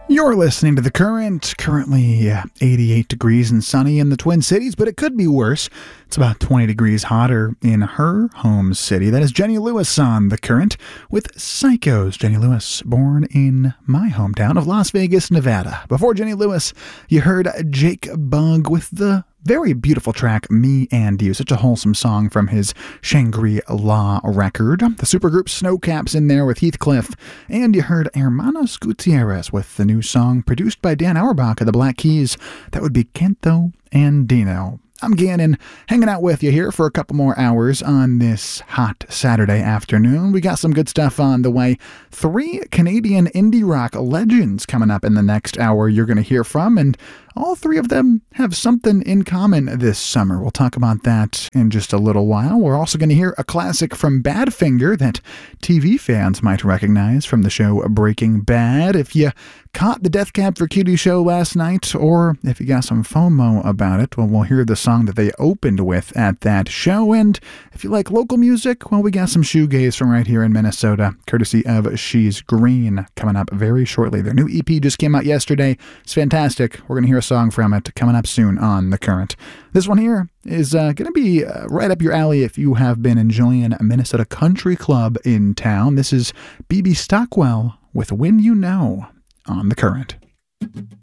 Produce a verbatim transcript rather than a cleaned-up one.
You're listening to The Current, currently uh, eighty-eight degrees and sunny in the Twin Cities, but it could be worse. It's about twenty degrees hotter in her home city. That is Jenny Lewis on The Current with Psychos. Jenny Lewis, born in my hometown of Las Vegas, Nevada. Before Jenny Lewis, you heard Jake Bugg with the very beautiful track, Me and You. Such a wholesome song from his Shangri-La record. The supergroup Snowcaps in there with Heathcliff. And you heard Hermanos Gutierrez with the new song produced by Dan Auerbach of the Black Keys. That would be Kento Andino. I'm Gannon, hanging out with you here for a couple more hours on this hot Saturday afternoon. We got some good stuff on the way. Three Canadian indie rock legends coming up in the next hour you're going to hear from, and all three of them have something in common this summer. We'll talk about that in just a little while. We're also going to hear a classic from Badfinger that T V fans might recognize from the show Breaking Bad. If you caught the Death Cab for Cutie show last night, or if you got some FOMO about it, well, we'll hear the song that they opened with at that show. And if you like local music, well, we got some shoegaze from right here in Minnesota, courtesy of She's Green, coming up very shortly. Their new E P just came out yesterday. It's fantastic. We're going to hear a song from it coming up soon on The Current. This one here is uh, going to be uh, right up your alley if you have been enjoying a Minnesota country club in town. This is B B Stockwell with When You Know on The Current.